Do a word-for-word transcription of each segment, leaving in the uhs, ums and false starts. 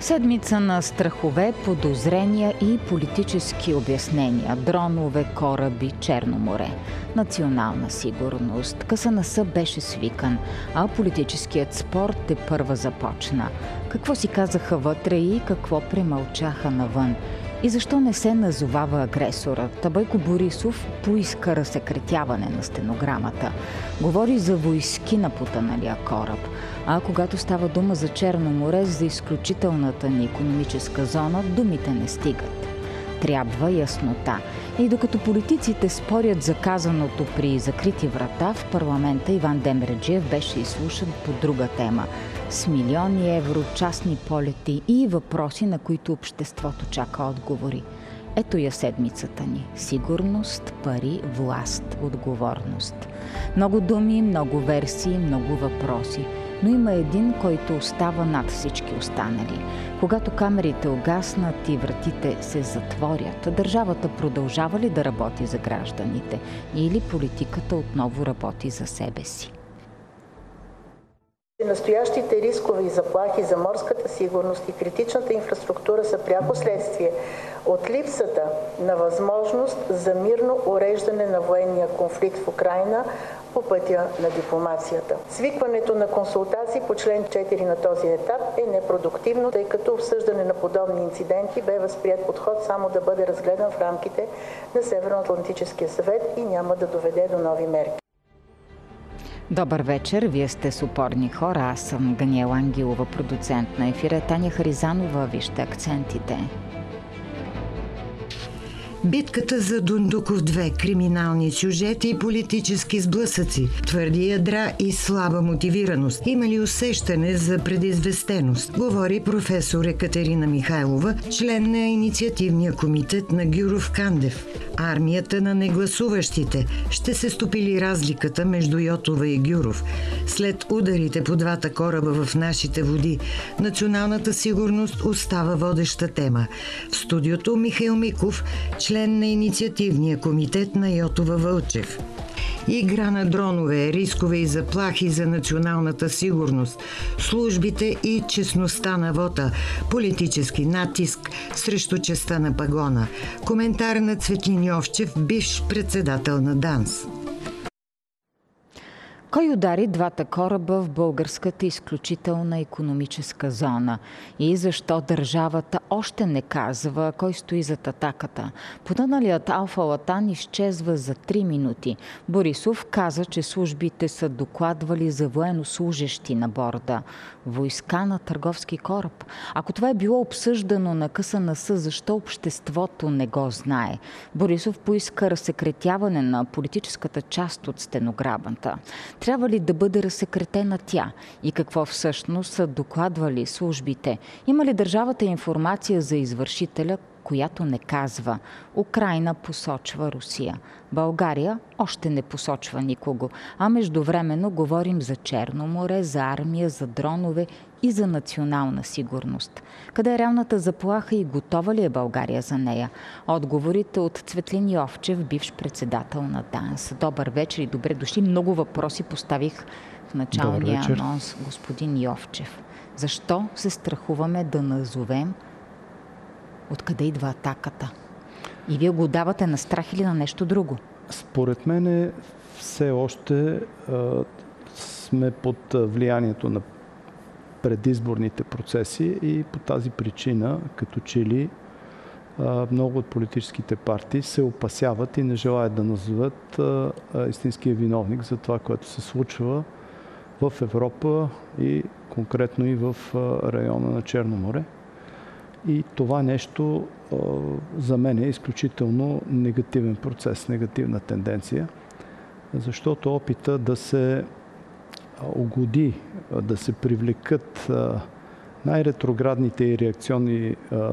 Седмица на страхове, подозрения и политически обяснения. Дронове, кораби, Черно море. Национална сигурност. КСНС беше свикан, а политическият спор тепърва започна. Какво си казаха вътре и какво премълчаха навън? И защо не се назовава агресорът? Бойко Борисов поиска разсекретяване на стенограмата. Говори за войски на потъналия кораб. А когато става дума за Черно море, за изключителната ни икономическа зона, думите не стигат. Трябва яснота. И докато политиците спорят за казаното при закрити врата, в парламента Иван Демерджиев беше изслушан по друга тема. С милиони евро, частни полети и въпроси, на които обществото чака отговори. Ето я седмицата ни. Сигурност, пари, власт, отговорност. Много думи, много версии, много въпроси. Но има един, който остава над всички останали. Когато камерите угаснат и вратите се затворят, държавата продължава ли да работи за гражданите или политиката отново работи за себе си? Настоящите рискове и заплахи за морската сигурност и критичната инфраструктура са пряко следствие от липсата на възможност за мирно уреждане на военния конфликт в Украйна по пътя на дипломацията. Свикването на консултации по член четири на този етап е непродуктивно, тъй като обсъждане на подобни инциденти бе възприят подход само да бъде разгледан в рамките на Северноатлантическия съвет и няма да доведе до нови мерки. Добър вечер, вие сте с Опорни хора, аз съм Ганиела Ангелова, продуцент на ефира, Таня Харизанова, вижте акцентите. Битката за Дундуков две, криминални сюжети и политически сблъсъци, твърди ядра и слаба мотивираност. Има ли усещане за предизвестеност? Говори професор Екатерина Михайлова, член на инициативния комитет на Гюров Кандев. Армията на негласуващите. Ще се стопи ли разликата между Йотова и Гюров? След ударите по двата кораба в нашите води, националната сигурност остава водеща тема. В студиото Михаил Миков, член на инициативния комитет на Йотова Вълчев. Игра на дронове, рискове и заплахи за националната сигурност, службите и честността на вота, политически натиск срещу честта на пагона. Коментар на Цветлин Йовчев, бивш председател на ДАНС. Кой удари двата кораба в българската изключителна икономическа зона? И защо държавата още не казва кой стои зад атаката? Потъналият Алфа Латан изчезва за три минути. Борисов каза, че службите са докладвали за военнослужещи на борда. Войска на търговски кораб. Ако това е било обсъждано на КСНС, защо обществото не го знае? Борисов поиска разсекретяване на политическата част от стенограмата. Трябва ли да бъде разсекретена тя? И какво всъщност са докладвали службите? Има ли държавата информация за извършителя, която не казва? Украйна посочва Русия. България още не посочва никого. А междувременно говорим за Черно море, за армия, за дронове и за национална сигурност. Къде е реалната заплаха и готова ли е България за нея? Отговорите от Цветлин Йовчев, бивш председател на ДАНС. Добър вечер и добре дошли. Много въпроси поставих в началния анонс, господин Йовчев. Защо се страхуваме да назовем откъде идва атаката? И вие го давате на страх или на нещо друго? Според мен все още а, сме под влиянието на предизборните процеси и по тази причина, като че ли а, много от политическите партии се опасяват и не желаят да назоват а, а, истинския виновник за това, което се случва в Европа и конкретно и в а, района на Черно море. И това нещо а, за мен е изключително негативен процес, негативна тенденция, защото опита да се угоди, да се привлекат а, най-ретроградните и реакционни а,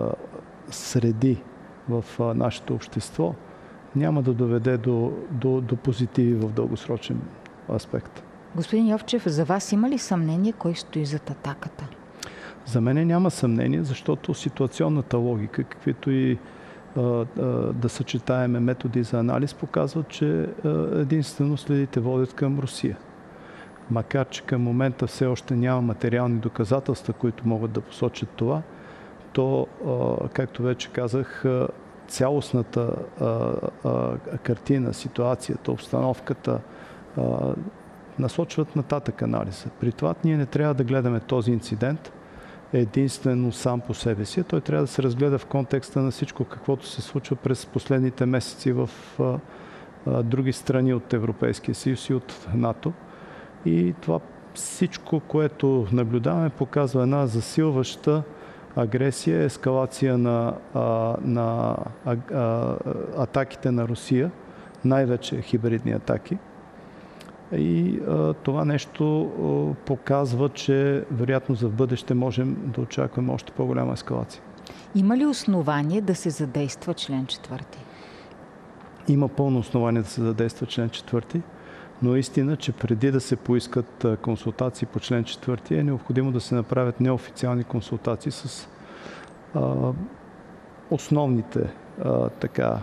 среди в а, нашето общество, няма да доведе до, до, до позитиви в дългосрочен аспект. Господин Йовчев, за вас има ли съмнение кой стои зад атаката? За мен няма съмнение, защото ситуационната логика, каквито и а, а, да съчетаеме методи за анализ, показват, че а, единствено следите водят към Русия. Макар че към момента все още няма материални доказателства, които могат да посочат това, то, както вече казах, цялостната картина, ситуацията, обстановката насочват нататък анализа. При това ние не трябва да гледаме този инцидент единствено сам по себе си. Той трябва да се разгледа в контекста на всичко, каквото се случва през последните месеци в а, а, други страни от Европейския съюз и от НАТО. И това всичко, което наблюдаваме, показва една засилваща агресия, ескалация на, а, на а, а, атаките на Русия, най-вече хибридни атаки. И а, това нещо а, показва, че вероятно за в бъдеще можем да очакваме още по-голяма ескалация. Има ли основание да се задейства член четвърти? Има пълно основание да се задейства член четвърти, но истина, че преди да се поискат консултации по член четвърти е необходимо да се направят неофициални консултации с а, основните а, така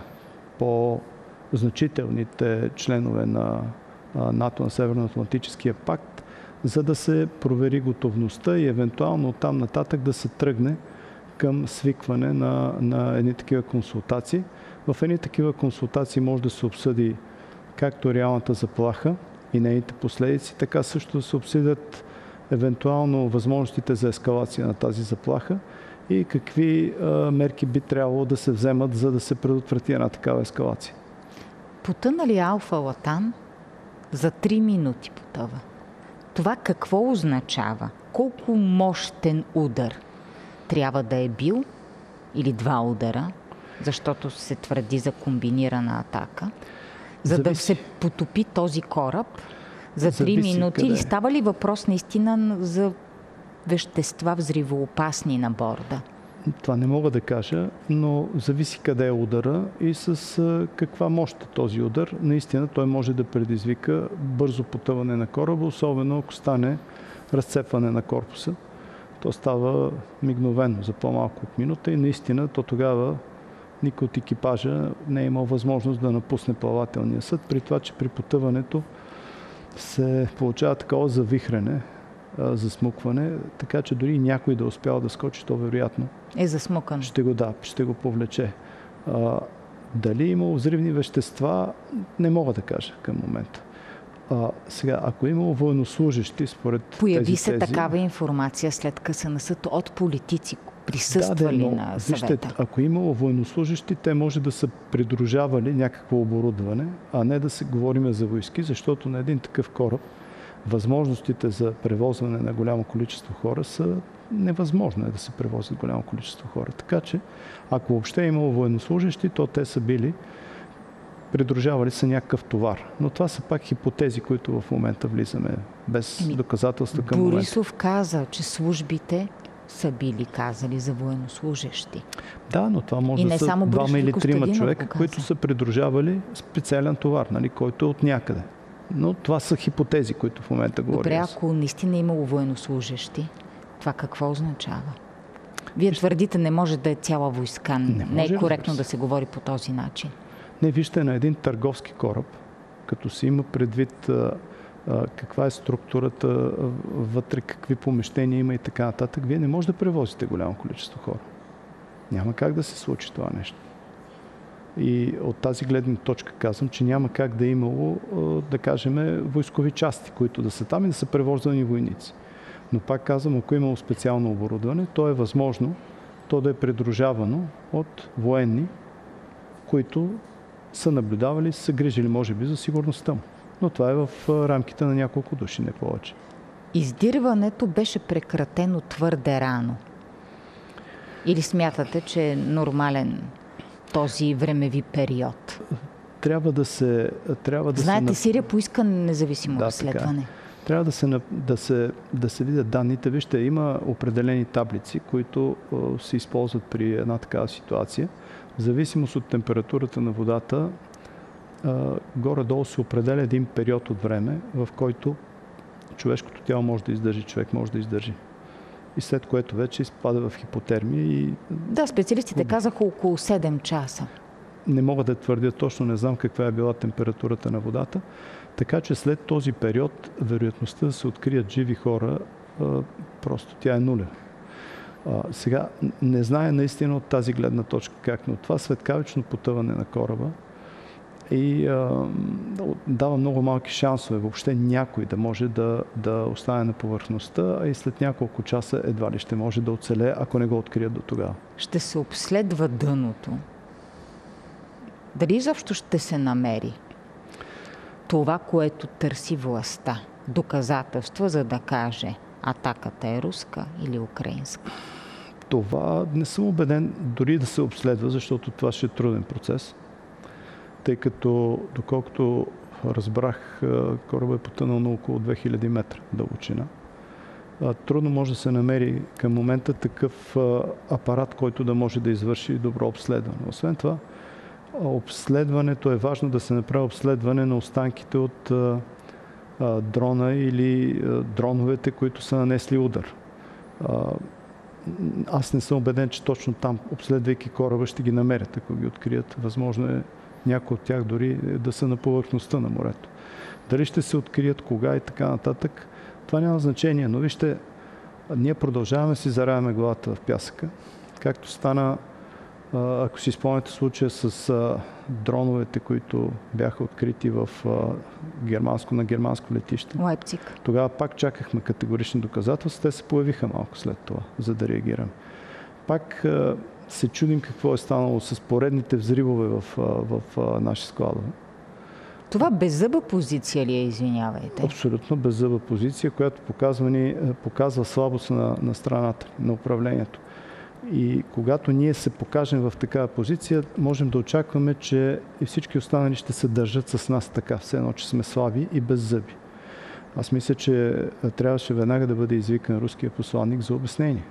по-значителните членове на НАТО, на Северноатлантическия пакт, за да се провери готовността и евентуално оттам нататък да се тръгне към свикване на, на едни такива консултации. В едни такива консултации може да се обсъди както реалната заплаха и нейните последици, така също да се обсъдят евентуално възможностите за ескалация на тази заплаха и какви а, мерки би трябвало да се вземат, за да се предотврати една такава ескалация. Потъна ли Алфа Латан? За три минути потъва. Това какво означава? Колко мощен удар трябва да е бил? Или два удара? Защото се твърди за комбинирана атака. За Зависи. Да се потопи този кораб за три минути? Или става ли въпрос наистина за вещества взривоопасни на борда? Това не мога да кажа, но зависи къде е удара и с каква мощ е този удар. Наистина той може да предизвика бързо потъване на кораба, особено ако стане разцепване на корпуса. То става мигновено за по-малко от минута и наистина то тогава никой от екипажа не е имал възможност да напусне плавателния съд, при това, че при потъването се получава такова завихрене, засмукване, така че дори някой да успял да скочи, то вероятно е засмукан. Ще го да, ще го повлече. А, дали имало взривни вещества, не мога да кажа към момента. А, сега, ако е имало военнослужещи, според Появи тези се тези... такава информация след къса на съд от политици, присъствали да, да, но, на съвета. Вижте, ако е имало военнослужещи, те може да са придружавали някакво оборудване, а не да се говорим за войски, защото на един такъв кораб възможностите за превозване на голямо количество хора са невъзможно е да се превозят голямо количество хора. Така че, ако въобще е имало военнослужещи, то те са били придружавали са някакъв товар. Но това са пак хипотези, които в момента влизаме без Еми, доказателства към момента. Борисов каза, че службите са били казали за военнослужещи. Да, но това може да са двама или трима човека, показа. които са придружавали специален товар, нали, който е от някъде. Но това са хипотези, които в момента говорим. Добре, ако наистина е имало военнослужещи, това какво означава? Вие твърдите, не може да е цяла войска. Не, не е коректно да се говори по този начин. Не, вижте, на един търговски кораб, като се има предвид а, а, каква е структурата а, вътре, какви помещения има и така нататък, вие не може да превозите голямо количество хора. Няма как да се случи това нещо. И от тази гледна точка казвам, че няма как да е имало, да кажем, войскови части, които да са там и да са превождани войници. Но пак казвам, ако е имало специално оборудване, то е възможно то да е придружавано от военни, които са наблюдавали, са грижили, може би, за сигурността му. Но това е в рамките на няколко души, не повече. Издирването беше прекратено твърде рано. Или смятате, че е нормален този времеви период? Трябва да се... Трябва да Знаете, се... Сирия поиска независимо да, разследване. Така. Трябва да се, да, се, да се видят данните. Вижте, има определени таблици, които се използват при една такава ситуация. В зависимост от температурата на водата, горе-долу се определя един период от време, в който човешкото тяло може да издържи, човек може да издържи. И след което вече изпада в хипотермия. И... Да, специалистите казаха около седем часа. Не мога да твърдя точно, не знам каква е била температурата на водата. Така че след този период вероятността да се открият живи хора, просто тя е нулева. А, сега, не зная наистина от тази гледна точка как, но това светкавично потъване на кораба и а, дава много малки шансове въобще някой да може да, да остане на повърхността, а и след няколко часа едва ли ще може да оцелее, ако не го открият до тогава. Ще се обследва дъното. Дали изобщо ще се намери това, което търси властта? Доказателства, за да каже атаката е руска или украинска? Това не съм убеден дори да се обследва, защото това ще е труден процес. Тъй като, доколкото разбрах, корабът е потънал на около две хиляди метра дълбочина. Трудно може да се намери към момента такъв апарат, който да може да извърши добро обследване. Освен това, обследването е важно да се направи обследване на останките от дрона или дроновете, които са нанесли удар. Аз не съм убеден, че точно там, обследвайки кораба, ще ги намерят, ако ги открият. Възможно е някои от тях дори да са на повърхността на морето. Дали ще се открият, кога и така нататък, това няма значение. Но вижте, ние продължаваме си заравяме главата в пясъка. Както стана, ако си спомняте случая с дроновете, които бяха открити в германско, на германско летище. Лайпциг. Тогава пак чакахме категорични доказателства. Те се появиха малко след това, за да реагираме. Пак се чудим какво е станало с поредните взривове в, в, в наши складове. Това беззъба позиция ли е, извинявайте? Абсолютно беззъба позиция, която показва, ни, показва слабост на, на страната, на управлението. И когато ние се покажем в такава позиция, можем да очакваме, че и всички останали ще се държат с нас така, все едно, че сме слаби и беззъби. Аз мисля, че трябваше веднага да бъде извикан руския посланник за обяснение.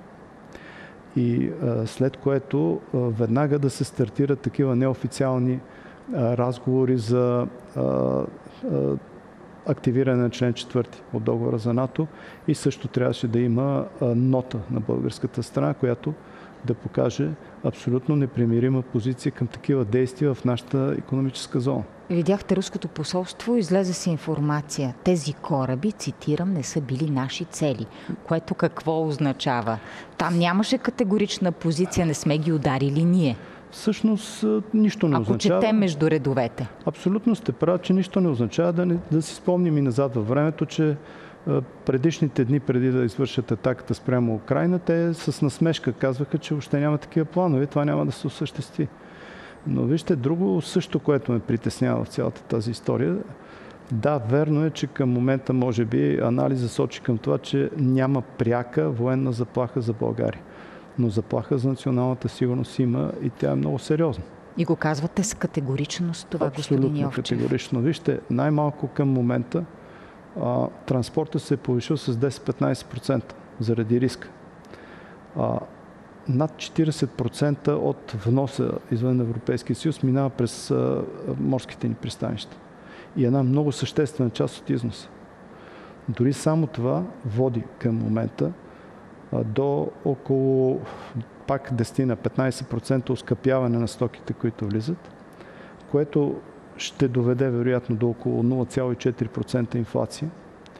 И а, след което а, веднага да се стартират такива неофициални а, разговори за а, а, активиране на член четвърти от договора за НАТО и също трябваше да има а, нота на българската страна, която да покаже абсолютно непримирима позиция към такива действия в нашата икономическа зона. Видяхте руското посолство, излезе си информация. Тези кораби, цитирам, не са били наши цели. Което какво означава? Там нямаше категорична позиция, не сме ги ударили ние. Всъщност нищо не Ако означава. Ако четем между редовете. Абсолютно сте прав, че нищо не означава. Да, не, да си спомним и назад във времето, че предишните дни преди да извършат атаката спрямо Украйна, те с насмешка казваха, че въобще няма такива планове, това няма да се осъществи. Но вижте, друго също, което ме притеснява в цялата тази история. Да, верно е, че към момента, може би, анализа сочи към това, че няма пряка военна заплаха за България. Но заплаха за националната сигурност има и тя е много сериозна. И го казвате с категоричност това, абсолютно господин Йовчев. Категорично. Вижте, най-малко към момента а, транспортът се е повишил с десет-петнайсет процента заради риска. А, над четирийсет процента от вноса извън Европейския съюз минава през а, морските ни пристанища. И една много съществена част от износа. Дори само това води към момента а, до около пак десет на петнайсет процента оскъпяване на стоките, които влизат, което ще доведе вероятно до около нула цяло и четири процента инфлация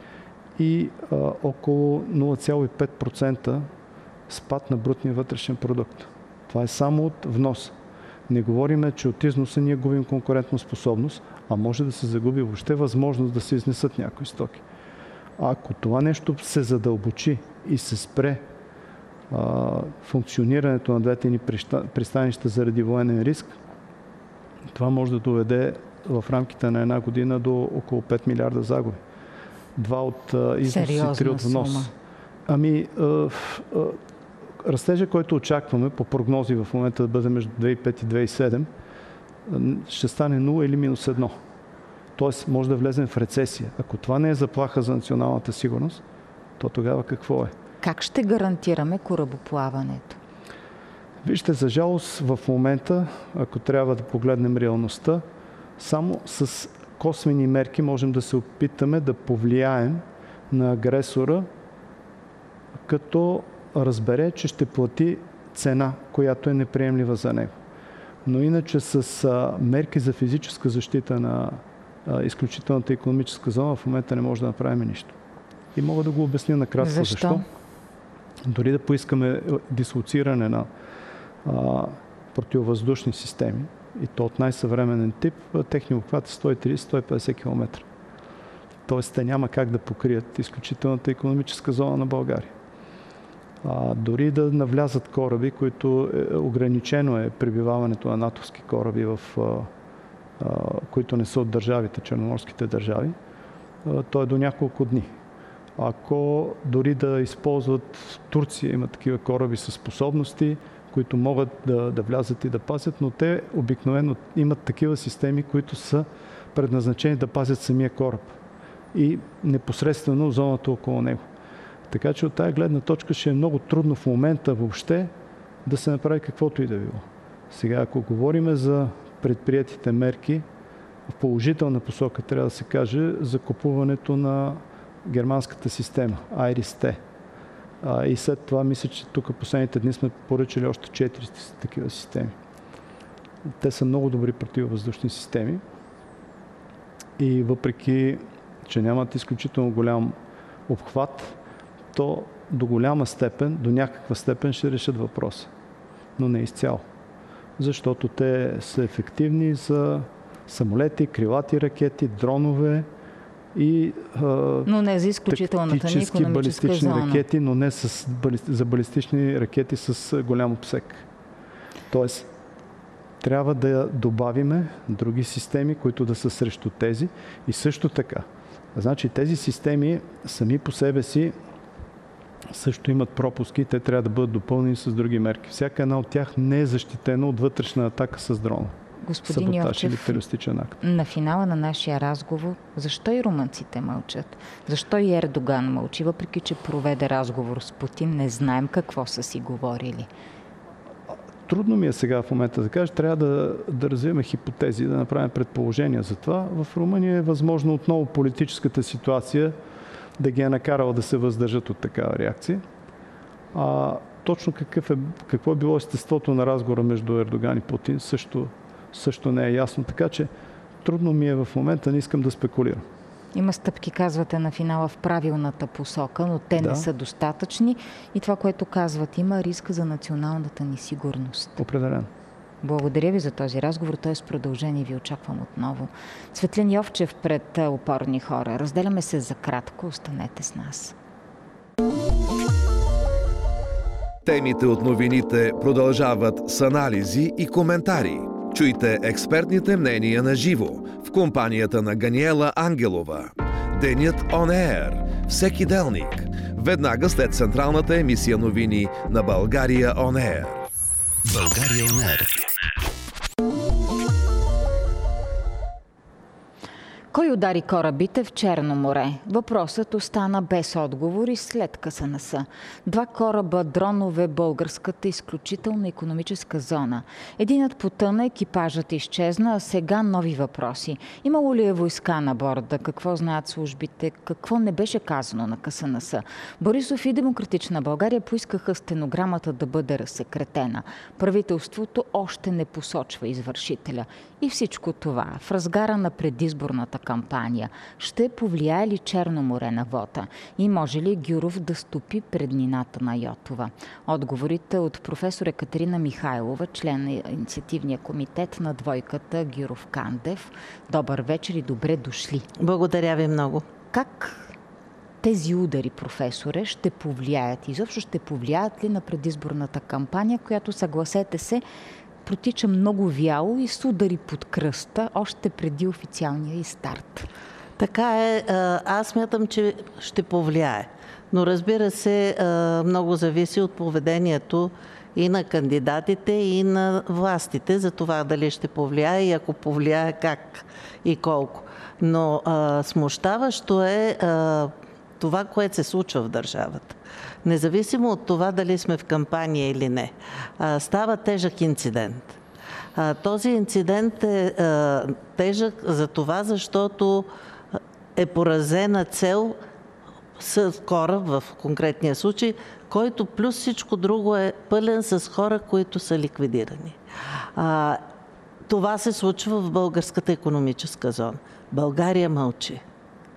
и а, около нула цяло и пет процента спад на брутния вътрешен продукт. Това е само от вноса. Не говориме, че от износа ние губим конкурентна способност, а може да се загуби въобще възможност да се изнесат някои стоки. А ако това нещо се задълбочи и се спре а, функционирането на двете ни пристанища заради военен риск, това може да доведе в рамките на една година до около пет милиарда загуби. Два от а, износ и три от внос. Сума. Ами, а, а, растежа, който очакваме по прогнози в момента да бъде между две хиляди и пета и две хиляди и седма, ще стане нула или минус едно. Тоест, може да влезем в рецесия. Ако това не е заплаха за националната сигурност, то тогава какво е? Как ще гарантираме корабоплаването? Вижте, за жалост в момента, ако трябва да погледнем реалността, само с косвени мерки можем да се опитаме да повлияем на агресора, като разбере, че ще плати цена, която е неприемлива за него. Но иначе с а, мерки за физическа защита на а, изключителната икономическа зона в момента не може да направим нищо. И мога да го обясня накратко защо. Защо? Дори да поискаме дислоциране на а, противовъздушни системи, и то от най-съвременен тип, техния обхват е сто и тридесет до сто и петдесет километра. Тоест, те няма как да покрият изключителната икономическа зона на България. А, дори да навлязат кораби, които е, ограничено е пребиваването на натовски кораби, в, а, а, които не са от държавите, черноморските държави, а, то е до няколко дни. Ако дори да използват Турция, има такива кораби със способности, които могат да, да влязат и да пазят, но те обикновено имат такива системи, които са предназначени да пазят самия кораб и непосредствено зоната около него. Така че от тази гледна точка ще е много трудно в момента въобще да се направи каквото и да било. Сега, ако говорим за предприетите мерки, в положителна посока трябва да се каже за купуването на германската система Айрис-Т. И след това мисля, че тук последните дни сме поръчали още четири такива системи. Те са много добри противовъздушни системи и въпреки, че нямат изключително голям обхват, то до голяма степен, до някаква степен ще решат въпроса. Но не изцяло. Защото те са ефективни за самолети, крилати ракети, дронове и а, но не за изключителната ни икономическа балистични зона. ракети, но не с, за балистични ракети с голям обсек. Тоест, трябва да добавиме други системи, които да са срещу тези. И също така, значи тези системи сами по себе си също имат пропуски, те трябва да бъдат допълнени с други мерки. Всяка една от тях не е защитена от вътрешна атака с дрона. Господин Йовчев, на финала на нашия разговор, защо и румънците мълчат? Защо и Ердоган мълчи, въпреки че проведе разговор с Путин? Не знаем какво са си говорили. Трудно ми е сега в момента да кажа. Трябва да, да развием хипотези, да направим предположения за това. В Румъния е възможно отново политическата ситуация да ги е накарала да се въздържат от такава реакция. А точно какъв е, какво е било естеството на разговора между Ердоган и Путин също, също не е ясно. Така че трудно ми е в момента, не искам да спекулирам. Има стъпки, казвате, на финала в правилната посока, но те да. не са достатъчни. И това, което казват, има риск за националната ни сигурност. Определено. Благодаря ви за този разговор. Той е с продължение. Ви очаквам отново. Цветлин Йовчев пред Опорни хора. Разделяме се за кратко. Останете с нас. Темите от новините продължават с анализи и коментари. Чуйте експертните мнения на живо в компанията на Ганиела Ангелова. Денят On Air. Всеки делник. Веднага след централната емисия новини на България On Air. България On Air. Кой удари корабите в Черно море? Въпросът остана без отговори след КСНС. Два кораба дронове българската изключителна икономическа зона. Единът потъна, екипажът изчезна, а сега нови въпроси. Имало ли е войска на борда? Какво знаят службите? Какво не беше казано на КСНС? Борисов и Демократична България поискаха стенограмата да бъде разсекретена. Правителството още не посочва извършителя. И всичко това в разгара на предизборната кампания ще повлияе ли Черно море на вота? И може ли Гюров да стопи преднината на Йотова? Отговорите от професор Екатерина Михайлова, член на инициативния комитет на двойката Гюров-Кандев. Добър вечер и добре дошли. Благодаря ви много. Как тези удари, професоре, ще повлияят? Изобщо ще повлияят ли на предизборната кампания, която, съгласете се, протича много вяло и с удари под кръста, още преди официалния и старт? Така е. Аз смятам, че ще повлияе. Но разбира се, много зависи от поведението и на кандидатите, и на властите за това дали ще повлияе и ако повлияе как и колко. Но а, смущаващо е а, това, което се случва в държавата. Независимо от това дали сме в кампания или не. А, става тежък инцидент. А, този инцидент е а, тежък за това, защото е поразена цел с кораб в конкретния случай, който плюс всичко друго е пълен с хора, които са ликвидирани. А, това се случва в българската икономическа зона. България мълчи.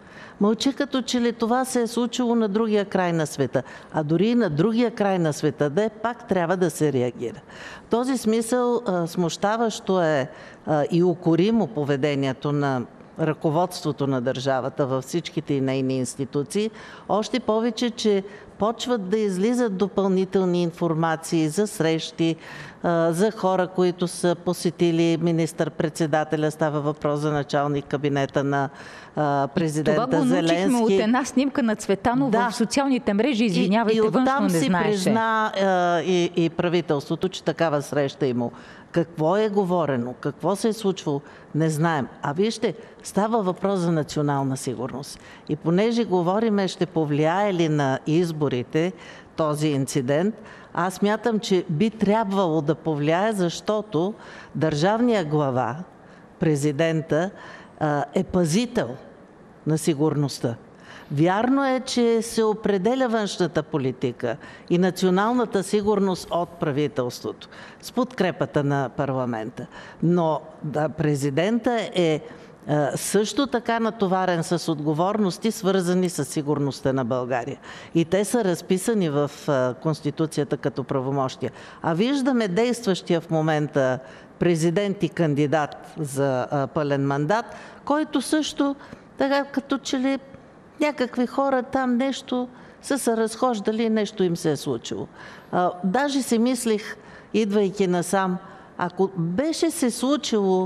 Мълчи като че ли това се е случило на другия край на света. А дори и на другия край на света да е, пак трябва да се реагира. В този смисъл смущаващо е и укоримо поведението на ръководството на държавата във всичките и нейни институции, още повече, че почват да излизат допълнителни информации за срещи, за хора, които са посетили министър-председателя. Става въпрос за началник кабинета на президента това го Зеленски. научихме от една снимка на Цветанов да. в социалните мрежи. Извинявайте, и, и външно не си знаеше. призна и, и правителството, че такава среща има. Какво е говорено? Какво се е случвало? Не знаем. А вижте, става въпрос за национална сигурност. И понеже говориме, ще повлияе ли на изборите този инцидент, аз мятам, че би трябвало да повлияе, защото държавният глава, президента, е пазител на сигурността. Вярно е, че се определя външната политика и националната сигурност от правителството с подкрепата на парламента. Но да, президента е също така натоварен с отговорности, свързани с сигурността на България. И те са разписани в Конституцията като правомощия. А виждаме действащия в момента президент и кандидат за пълен мандат, който също така като че ли някакви хора там нещо са се разхождали и нещо им се е случило. А, даже си мислих, идвайки насам, ако беше се случило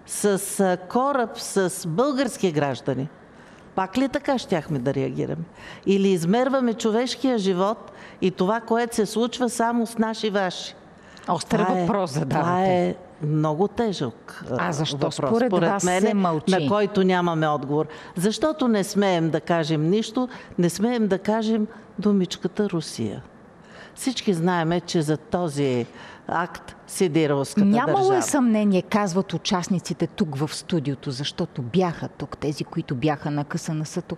с кораб с български граждани, пак ли така щяхме да реагираме? Или измерваме човешкия живот и това, което се случва само с наши ваши? Остър въпрос задавате. Това е много тежък А защо въпрос, според, според вас мен, се мълчи? На който нямаме отговор. Защото не смеем да кажем нищо, не смеем да кажем думичката Русия. Всички знаеме, че за този акт седи руската Нямало държава. е съмнение, казват участниците тук в студиото, защото бяха тук, тези, които бяха на К С Н С-то,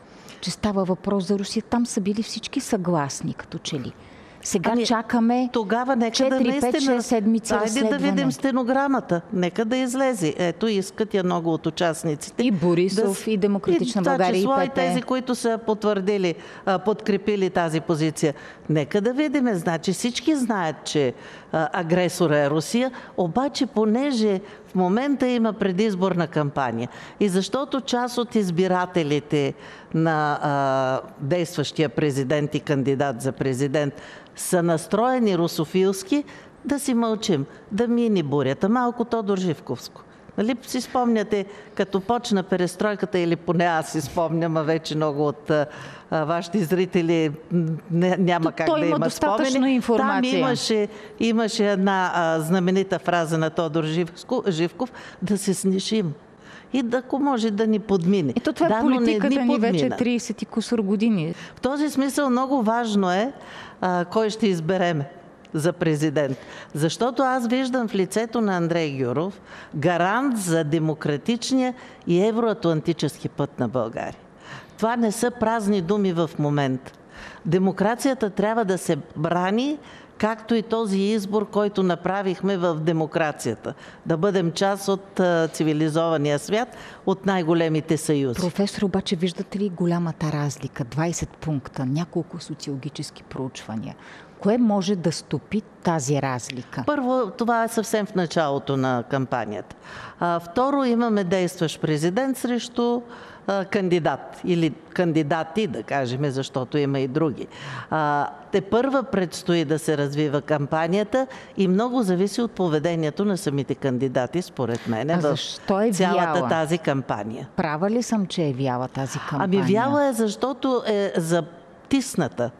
че става въпрос за Русия. Там са били всички съгласни, като че ли. Сега ами, чакаме тогава нека четири пет шест седмици разследване. Айде да видим стенограмата. Нека да излезе. Ето, искат я много от участниците. И Борисов, да, и Демократична и, България, и П П. и тези, които са потвърдили, подкрепили тази позиция. Нека да видим. Значи всички знаят, че агресора е Русия, обаче понеже в момента има предизборна кампания и защото част от избирателите на а, действащия президент и кандидат за президент са настроени русофилски, да си мълчим, да мини бурята. Малко Тодор Живковско. Нали си спомняте, като почна перестройката, или поне аз си спомням, а вече много от а, вашите зрители не, няма как Той да има имат спомени. Информация. Там имаше, имаше една а, знаменита фраза на Тодор Живко, Живков, да се снишим. И да, ако може да ни подмине. Ето това да, е политиката ни, ни вече трийсет и кусор години. В този смисъл много важно е а, кой ще избереме за президент. Защото аз виждам в лицето на Андрей Гюров гарант за демократичния и евроатлантически път на България. Това не са празни думи в момента. Демокрацията трябва да се брани, както и този избор, който направихме в демокрацията. Да бъдем част от а, цивилизования свят, от най-големите съюзи. Професор, обаче виждате ли голямата разлика? двайсет пункта, няколко социологически проучвания. Кое може да стопи тази разлика? Първо, това е съвсем в началото на кампанията. А, второ, имаме действащ президент срещу а, кандидат или кандидати, да кажем, защото има и други. А, те първа предстои да се развива кампанията и много зависи от поведението на самите кандидати, според мен, в е цялата вяла? тази кампания. Права ли съм, че е вяла тази кампания? Ами вяла е, защото е за тисната.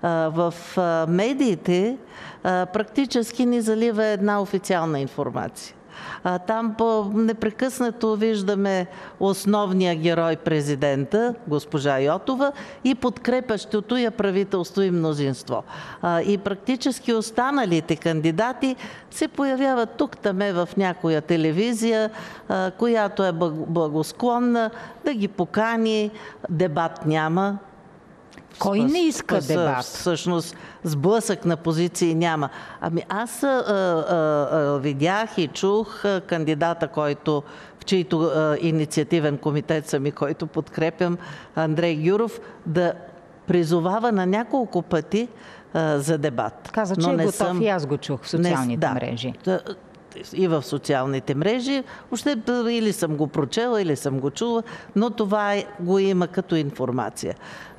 В медиите практически ни залива една официална информация. Там по непрекъснато виждаме основния герой президента, госпожа Йотова, и подкрепящото я правителство и мнозинство. И практически останалите кандидати се появяват тук-таме в някоя телевизия, която е благосклонна да ги покани. Дебат няма. Кой не иска с, дебат? Всъщност сблъсък на позиции няма. Ами аз а, а, а, видях и чух а, кандидата, който в чийто а, инициативен комитет съм и който подкрепям, Андрей Гюров, да призовава на няколко пъти а, за дебат. Каза, че Но е не готов съм... и аз го чух в социалните не, мрежи. Да, и в социалните мрежи. Въобще или съм го прочела, или съм го чула, но това го има като информация.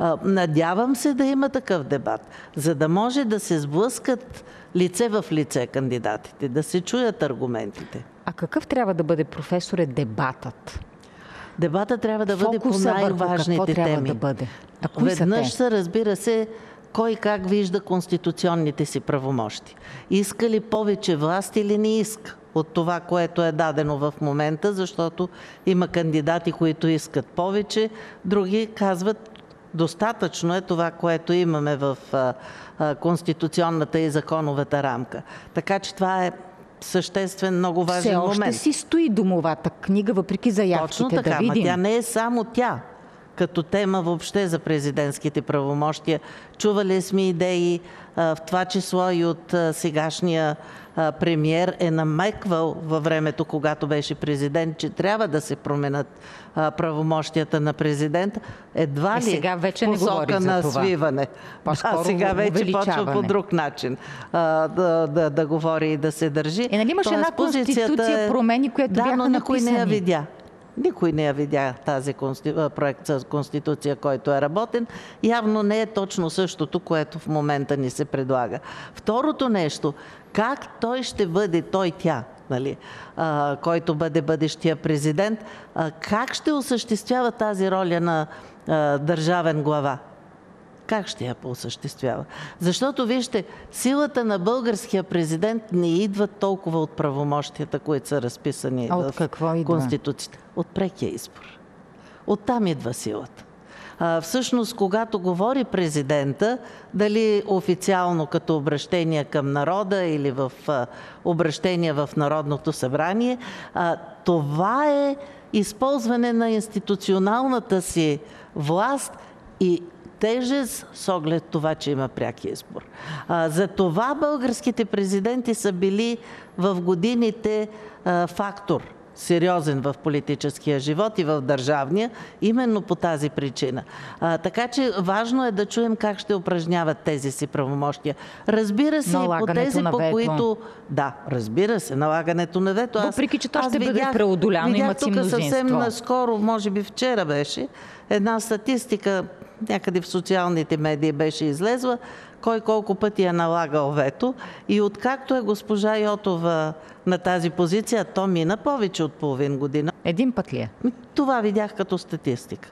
Надявам се да има такъв дебат, за да може да се сблъскат лице в лице кандидатите, да се чуят аргументите. А какъв трябва да бъде, професоре, дебатът? Дебата трябва да бъде по Фокуса върху най-важните какво трябва теми. да бъде? А кои са Веднъж те? се разбира се кой как вижда конституционните си правомощи. Иска ли повече власт или не иска от това, което е дадено в момента, защото има кандидати, които искат повече, други казват достатъчно е това, което имаме в а, а, конституционната и законовата рамка. Така че това е съществен, много важен Все момент. още си стои домовата книга, въпреки заявките. Точно така, да ма видим. тя не е само тя. Като тема въобще за президентските правомощия. Чували сме идеи, в това число и от сегашния премиер е намеквал във времето, когато беше президент, че трябва да се променят правомощията на президента. Едва Е, ли сега вече не посока говори за на това. свиване. По-скоро Да, сега вече увеличаване. почва по друг начин а, да, да, да говори и да се държи. Е, нали имаше Тоест, една конституция, позицията е- промени, които да, бяха но никой не я написани. видя. Никой не я видя тази консти... проект за конституция, който е работен. Явно не е точно същото, което в момента ни се предлага. Второто нещо, как той ще бъде, той тя, нали, а, който бъде бъдещия президент, а, как ще осъществява тази роля на а, държавен глава? Как ще я осъществява? Защото, вижте, силата на българския президент не идва толкова от правомощията, които са разписани А от в какво идва? Конституцията. От прекия избор. Оттам идва силата. А, всъщност, когато говори президента, дали официално като обращение към народа или в а, обращение в Народното събрание, а, това е използване на институционалната си власт и тежест с оглед това, че има пряк избор. А, за това българските президенти са били в годините а, фактор сериозен в политическия живот и в държавния, именно по тази причина. А, така че важно е да чуем как ще упражняват тези си правомощия. Разбира се, и по тези, на по вето. които... Да, разбира се, налагането на вето. Въпреки, че то аз ще бъде видях- преодоляно, видях имат си тук съвсем мнозинство. наскоро, може би вчера беше, една статистика, някъде в социалните медии беше излезла, кой колко пъти е налагал вето и откакто е госпожа Йотова на тази позиция, то мина повече от половин година. Един път ли е? Това видях като статистика.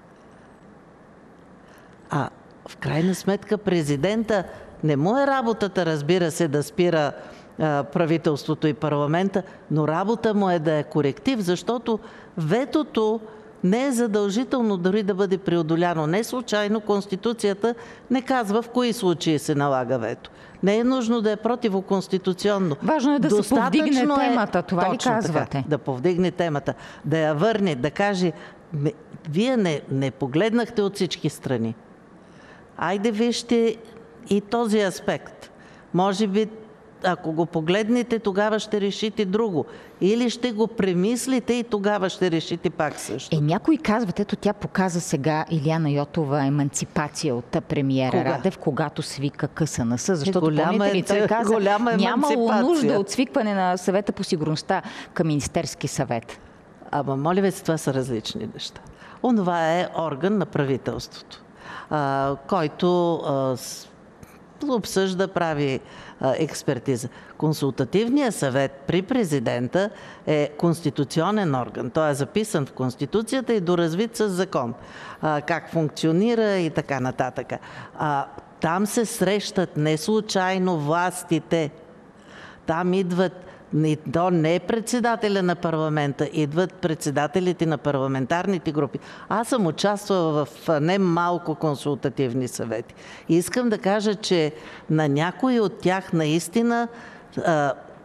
А в крайна сметка президента не му е работата, разбира се, да спира а, правителството и парламента, но работа му е да е коректив, защото ветото не е задължително дори да бъде преодоляно. Не случайно Конституцията не казва в кои случаи се налага вето. Не е нужно да е противоконституционно. Важно е да се Достатъчно повдигне е- темата, това ли Точно казвате? Така, да повдигне темата, да я върне, да каже, ме- вие не, не погледнахте от всички страни. Айде вижте и този аспект. Може би, ако го погледнете, тогава ще решите друго. Или ще го премислите и тогава ще решите пак също. Е, някой казват, ето тя показа сега Илияна Йотова еманципация от премиера Кога? Радев, когато свика КСНС, защото голяма е- помните ли, той каза, голяма нямало еманципация. нужда от свикване на съвета по сигурността към Министерски съвет. Ама, моля ви се, това са различни неща. Онова е орган на правителството, а, който а, с- обсъжда, прави а, експертиза. Консултативният съвет при президента е конституционен орган. Той е записан в Конституцията и доразвит с закон. А, как функционира и така нататък. А, там се срещат не случайно властите. Там идват, не- то не е председателя на парламента, идват председателите на парламентарните групи. Аз съм участвала в а, не малко консултативни съвети. И искам да кажа, че на някои от тях наистина а,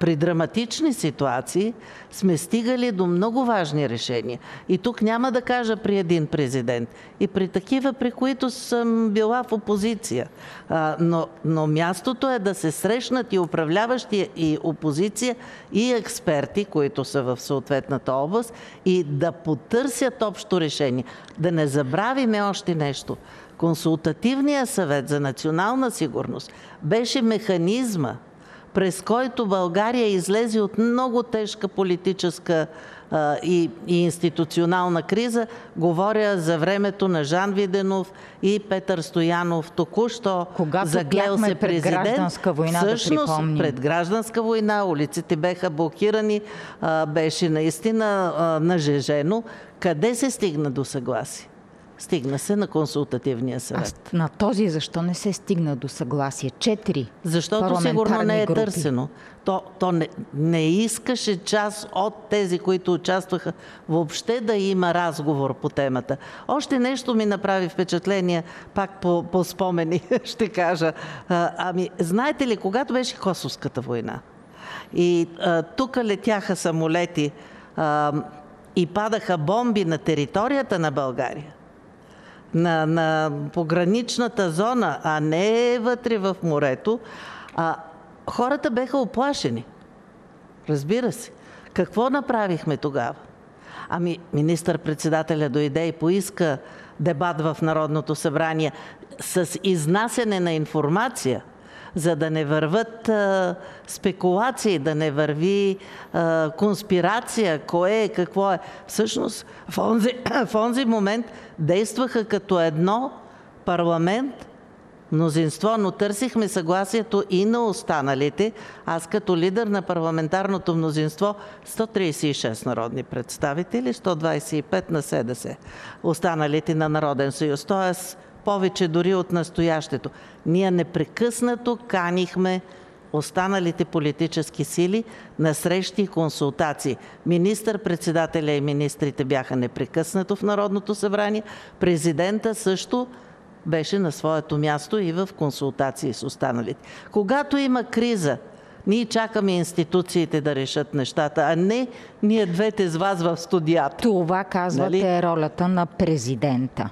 при драматични ситуации сме стигали до много важни решения. И тук няма да кажа при един президент. И при такива, при които съм била в опозиция. А, но, но мястото е да се срещнат и управляващи, и опозиция, и експерти, които са в съответната област, и да потърсят общо решение. Да не забравиме още нещо. Консултативният съвет за национална сигурност беше механизма, през който България излезе от много тежка политическа а, и, и институционална криза. Говоря за времето на Жан Виденов и Петър Стоянов. Току-що заглел се президент. Пред гражданска война, всъщност, да припомним. Пред гражданска война, улиците беха блокирани, а, беше наистина а, нажежено. Къде се стигна до съгласие? Стигна се на консултативния съвет. А на този защо не се стигна до съгласие? Четири Защото сигурно не е групи. търсено. То, то не, не искаше част от тези, които участваха, въобще да има разговор по темата. Още нещо ми направи впечатление, пак по, по спомени ще кажа. А, ами, знаете ли, когато беше Косовската война и тук летяха самолети а, и падаха бомби на територията на България, На, на пограничната зона, а не вътре в морето, а, хората беха оплашени. Разбира се. Какво направихме тогава? Ами, министър-председателя дойде и поиска дебат в Народното събрание с изнасяне на информация, за да не върват а, спекулации, да не върви а, конспирация, кое е, какво е. Всъщност, в онзи, в онзи момент действаха като едно парламент, мнозинство, но търсихме съгласието и на останалите. Аз като лидер на парламентарното мнозинство, сто тридесет и шест народни представители, сто двадесет и пет на СДС, останалите на Народен съюз. Тоест, повече дори от настоящето. Ние непрекъснато канихме останалите политически сили на срещи и консултации. Министър-председателя и министрите бяха непрекъснато в Народното събрание. Президента също беше на своето място и в консултации с останалите. Когато има криза, ние чакаме институциите да решат нещата, а не ние двете с вас в студията. Това, казвате, нали? Е ролята на президента.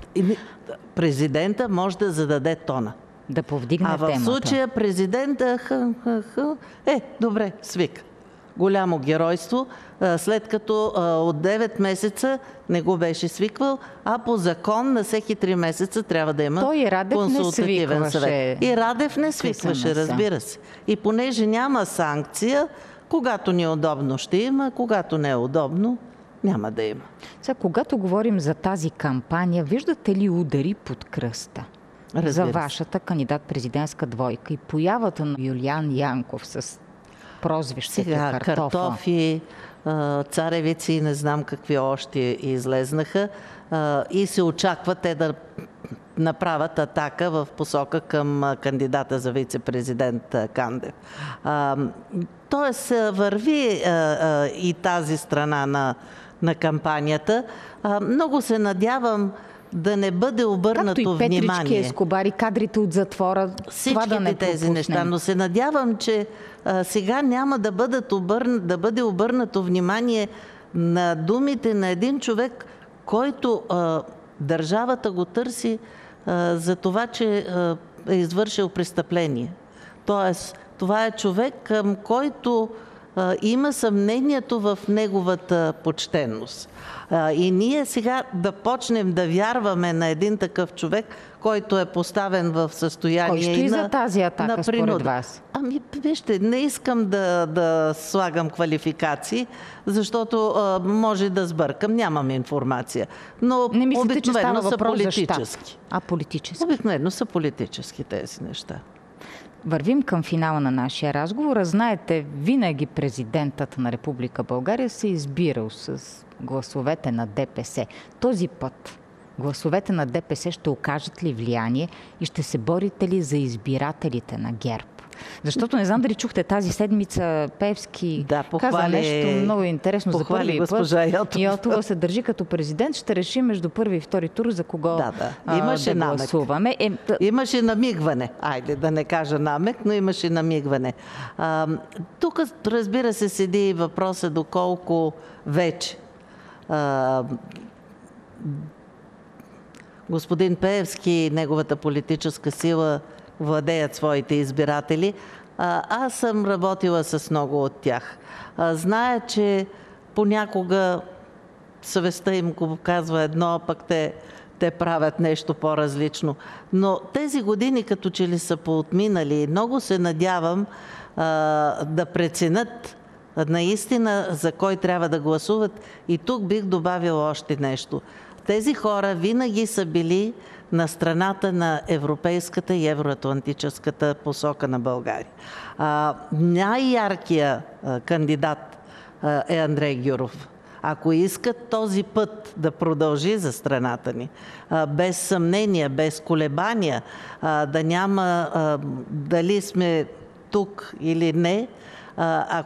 Президента може да зададе тона. Да повдигне темата. А в темата. случая президента ха, ха, ха, е, добре, свика. Голямо геройство, след като от девет месеца не го беше свиквал, а по закон на всеки три месеца трябва да има Той и Радев консултативен не съвет. И Радев не свикваше, разбира се. И понеже няма санкция, когато ни е удобно ще има, когато не е удобно няма да има. Сега, когато говорим за тази кампания, виждате ли удари под кръста? Разбира за се. вашата кандидат-президентска двойка и появата на Юлиан Янков с прозвището Сега, Картофа. картофи, царевици и не знам какви още излезнаха и се очаква те да направят атака в посока към кандидата за вице-президент Кандев. Тоест върви и тази страна на, на кампанията. Много се надявам да не бъде обърнато внимание. Както и Петрички, Ескобари, кадрите от затвора, това да не тези пропуснем. неща. Но се надявам, че а, сега няма да, бъдат обърна, да бъде обърнато внимание на думите на един човек, който а, държавата го търси а, за това, че а, е извършил престъпление. Тоест, това е човек, към който а, има съмнението в неговата почтенност. И ние сега да почнем да вярваме на един такъв човек, който е поставен в състояние... Кой стои и на, за тази атака според вас? Ами, вижте, не искам да, да слагам квалификации, защото а, може да сбъркам, нямам информация. Но не мислите, че става са въпрос политически. за щат, а политически? Обикновено са политически тези неща. Вървим към финала на нашия разговор. Знаете, винаги президентът на Република България се избирал с гласовете на ДПС. Този път гласовете на ДПС ще окажат ли влияние и ще се борите ли за избирателите на ГЕРБ? Защото не знам дали чухте тази седмица Пеевски Да, похвали, каза нещо много интересно за първи госпожа път. Йотова. Йотова се държи като президент. Ще решим между първи и втори тур за кого да, да. Имаше да гласуваме. Е, да... Имаше намигване. Айде да не кажа намек, но имаше намигване. А, тук, разбира се, седи въпроса доколко вече а, господин Пеевски и неговата политическа сила владеят своите избиратели. А, аз съм работила с много от тях. А, зная, че понякога съвестта им го казва едно, а пък те, те правят нещо по-различно. Но тези години като че ли са поотминали, много се надявам а, да преценят наистина за кой трябва да гласуват. И тук бих добавила още нещо. Тези хора винаги са били на страната на европейската и евроатлантическата посока на България. А, най-яркият а, кандидат а, е Андрей Гюров. Ако искат този път да продължи за страната ни, а, без съмнение, без колебания, а, да няма а, дали сме тук или не, а,